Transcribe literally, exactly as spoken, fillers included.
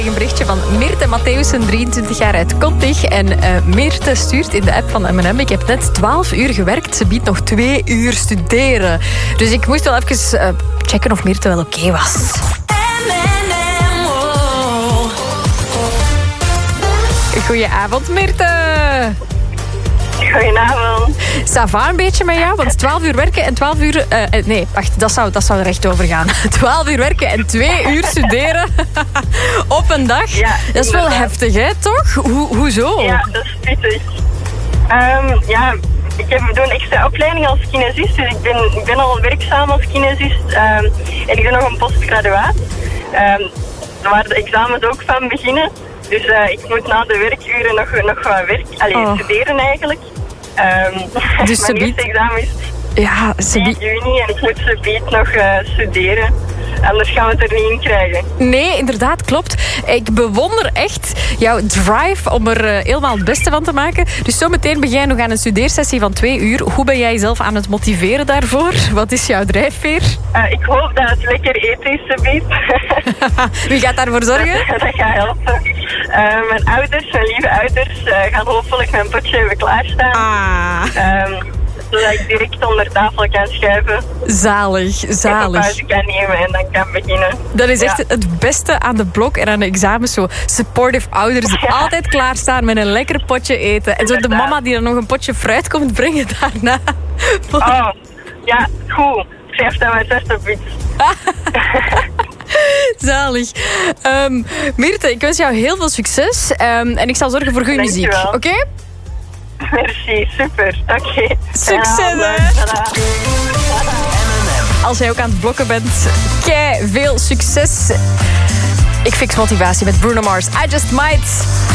Een berichtje van Meerte Mattheusen, drieëntwintig jaar uit Kontig. En uh, Meerte stuurt in de app van M en M: ik heb net twaalf uur gewerkt, ze biedt nog twee uur studeren. Dus ik moest wel even uh, checken of Meerte wel oké okay was. Goedenavond, Meerte. Goedenavond. Ça va een beetje met jou? Want twaalf uur werken en twaalf uur... Uh, nee, wacht, dat zou, dat zou er echt over gaan. twaalf uur werken en twee uur studeren op een dag. Ja, dat is wel heftig, hè, toch? Ho- hoezo? Ja, dat is pittig. Um, ja, ik heb, doe een extra opleiding als kinesist, dus ik ben, ik ben al werkzaam als kinesist. Um, en ik doe nog een postgraduaat, um, waar de examens ook van beginnen. Dus uh, ik moet na de werkuren nog, nog wat werk, allee, oh. studeren eigenlijk. Um, dus mijn eerste examen is ja, tien juni en ik moet subiet nog uh, studeren. Anders gaan we het er niet in krijgen. Nee, inderdaad, klopt. Ik bewonder echt jouw drive om er uh, helemaal het beste van te maken. Dus zometeen begin jij nog aan een studeersessie van twee uur. Hoe ben jij zelf aan het motiveren daarvoor? Wat is jouw drijfveer? Uh, ik hoop dat het lekker eten is, subiet. Wie gaat daarvoor zorgen? Dat, dat gaat helpen. Uh, mijn ouders, mijn lieve ouders, uh, gaan hopelijk mijn potje hebben klaarstaan. Ah. Um, zodat ik direct onder tafel kan schuiven. Zalig, zalig. En een pauze kan nemen en dan kan beginnen. Dat is echt ja. het beste aan de blok en aan de examens. Zo supportive ouders die ja. altijd klaarstaan met een lekker potje eten. En zo de mama die dan nog een potje fruit komt brengen daarna. Oh, ja, goed. Schrijf dat maar vast op iets. Zalig. Um, Meerte, ik wens jou heel veel succes. Um, en ik zal zorgen voor goede muziek. Oké? Okay? Merci, super. Oké. Okay. Succes, hè. Als jij ook aan het blokken bent, kei veel succes. Ik fix motivatie met Bruno Mars. I Just Might.